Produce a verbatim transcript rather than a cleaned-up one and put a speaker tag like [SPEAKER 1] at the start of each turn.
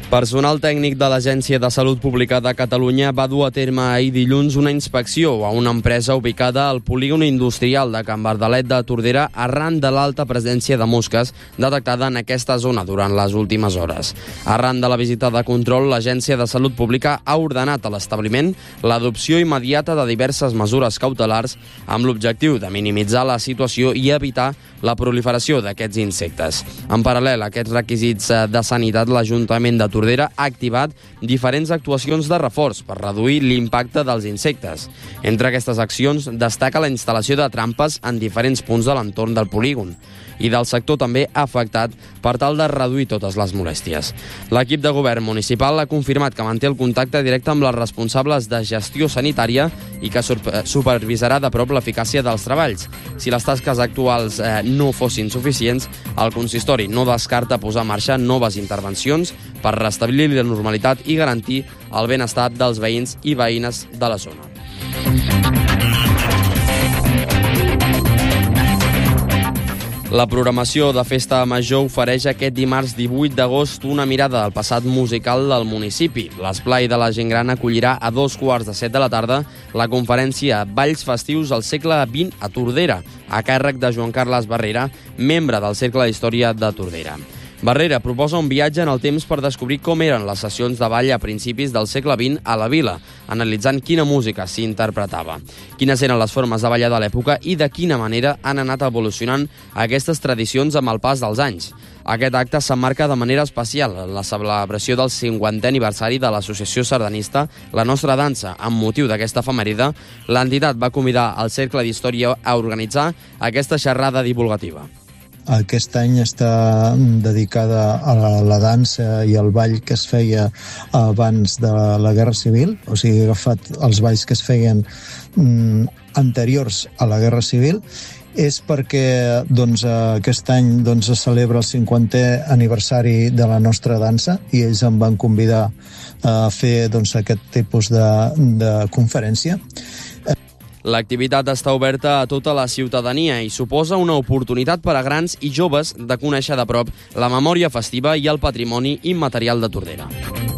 [SPEAKER 1] Personal tècnic de l'Agència de Salut Pública de Catalunya va dur a terme ahir dilluns una inspecció a una empresa ubicada al polígon industrial de Can Bardalet de Tordera arran de l'alta presència de mosques detectada en aquesta zona durant les últimes hores. Arran de la visita de control, l'Agència de Salut Pública ha ordenat a l'establiment l'adopció immediata de diverses mesures cautelars amb l'objectiu de minimitzar la situació i evitar la proliferació d'aquests insectes. En paral·lel a aquests requisits de sanitat, l'Ajuntament de Tordera ha activat diferents actuacions de reforç per reduir l'impacte dels insectes. Entre aquestes accions destaca la instal·lació de trampes en diferents punts de l'entorn del polígon i del sector també afectat per tal de reduir totes les molèsties. L'equip de govern municipal ha confirmat que manté el contacte directe amb les responsables de gestió sanitària i que supervisarà de prop l'eficàcia dels treballs. Si les tasques actuals eh, no fossin suficients, el consistori no descarta posar en marxa noves intervencions per restablir la normalitat i garantir el benestar dels veïns i veïnes de la zona. La programació de Festa Major ofereix aquest dimarts divuit d'agost una mirada al passat musical del municipi. L'esplai de la gent gran acollirà a dos quarts de set de la tarda la conferència Balls Festius al segle vint a Tordera, a càrrec de Joan Carles Barrera, membre del Cercle d'Història de Tordera. Barrera proposa un viatge en el temps per descobrir com eren les sessions de ball a principis del segle vint a la vila, analitzant quina música s'hi interpretava, quines eren les formes de ballar de l'època i de quina manera han anat evolucionant aquestes tradicions amb el pas dels anys. Aquest acte s'emmarca de manera especial en la celebració del cinquantè aniversari de l'associació sardanista La Nostra Dansa. Amb motiu d'aquesta efemèride, l'entitat va convidar el Cercle d'Història a organitzar aquesta xerrada divulgativa.
[SPEAKER 2] Aquest any està dedicada a la, la dansa i al ball que es feia abans de la Guerra Civil, o sigui, ha agafat els balls que es feien mm, anteriors a la Guerra Civil. És perquè doncs, aquest any doncs, es celebra el cinquantè aniversari de la nostra dansa i ells em van convidar a fer doncs, aquest tipus de, de conferència.
[SPEAKER 1] L'activitat està oberta a tota la ciutadania i suposa una oportunitat per a grans i joves de conèixer de prop la memòria festiva i el patrimoni immaterial de Tordera.